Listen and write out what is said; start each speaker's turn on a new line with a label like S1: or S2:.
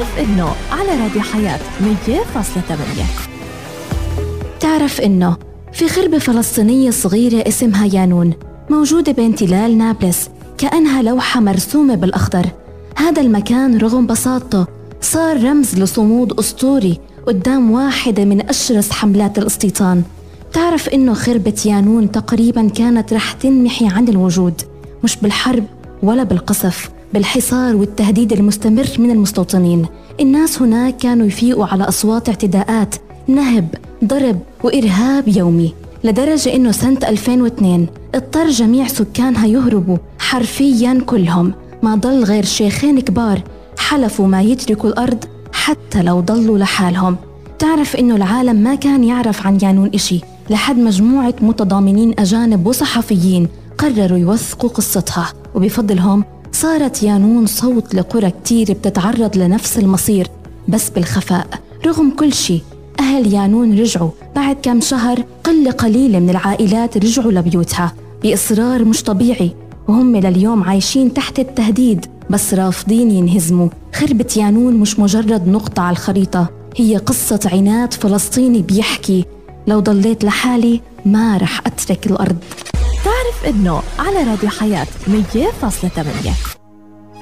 S1: تعرف إنه على راديو حياة 100.8. تعرف إنه في خربة فلسطينية صغيرة اسمها يانون موجودة بين تلال نابلس، كأنها لوحة مرسومة بالأخضر. هذا المكان رغم بساطته صار رمز لصمود أسطوري قدام واحدة من أشرس حملات الاستيطان. تعرف إنه خربة يانون تقريباً كانت رح تنمحي عن الوجود، مش بالحرب ولا بالقصف، بالحصار والتهديد المستمر من المستوطنين. الناس هناك كانوا يفيقوا على أصوات اعتداءات، نهب، ضرب وإرهاب يومي، لدرجة إنه سنة 2002 اضطر جميع سكانها يهربوا حرفياً كلهم. ما ضل غير شيخين كبار حلفوا ما يتركوا الأرض حتى لو ضلوا لحالهم. تعرف إنه العالم ما كان يعرف عن يانون إشي لحد مجموعة متضامنين أجانب وصحفيين قرروا يوثقوا قصتها، وبفضلهم صارت يانون صوت لقرى كتير بتتعرض لنفس المصير بس بالخفاء. رغم كل شي أهل يانون رجعوا بعد كم شهر، قلة قليلة من العائلات رجعوا لبيوتها بإصرار مش طبيعي، وهم لليوم عايشين تحت التهديد بس رافضين ينهزموا. خربة يانون مش مجرد نقطة على الخريطة، هي قصة عناد فلسطيني بيحكي لو ضليت لحالي ما رح أترك الأرض. تعرف إنه على راديو حياة 100.8.